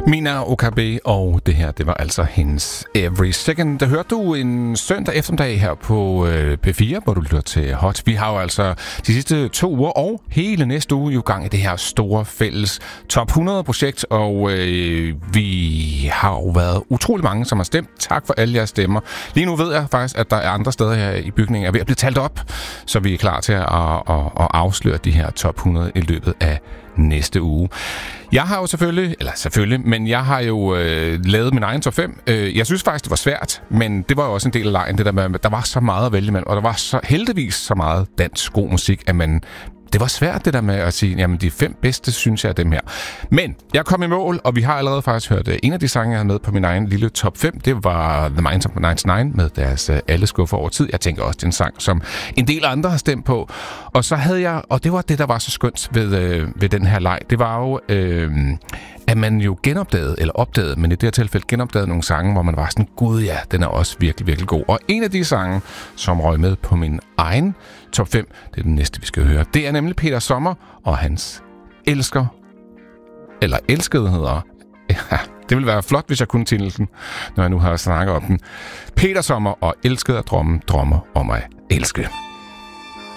Mina Okabe, og det her, det var altså hendes Every Second. Der hørte du en søndag eftermiddag her på P4, hvor du lytter til Hot. Vi har jo altså de sidste 2 uger og hele næste uge jo gang i det her store fælles Top 100-projekt, og vi har jo været utrolig mange, som har stemt. Tak for alle jeres stemmer. Lige nu ved jeg faktisk, at der er andre steder her i bygningen, er ved at blive talt op, så vi er klar til at afsløre de her Top 100 i løbet af næste uge. Jeg har jo selvfølgelig, men jeg har jo lavet min egen top 5. Jeg synes faktisk, det var svært, men det var jo også en del af lejen, det der med, der var så meget at vælge imellem, og der var så heldigvis så meget dansk god musik, at det var svært det der med at sige, jamen de 5 bedste, synes jeg er dem her. Men jeg kom i mål, og vi har allerede faktisk hørt en af de sange, jeg havde med på min egen lille top 5. Det var The Minds of 99 med deres Alle skuffer over tid. Jeg tænker også, det er en sang, som en del andre har stemt på. Og så havde jeg, og det var det, der var så skønt ved den her leg, det var jo, at man jo opdagede, men i det her tilfælde genopdagede nogle sange, hvor man var sådan, gud ja, den er også virkelig, virkelig god. Og en af de sange, som røg med på min egen top 5, det er den næste, vi skal høre. Det er nemlig Peter Sommer og hans elskede hedder. Ja, det ville være flot, hvis jeg kunne titlen, når jeg nu har snakket om den. Peter Sommer og elskede at drømme om at elske.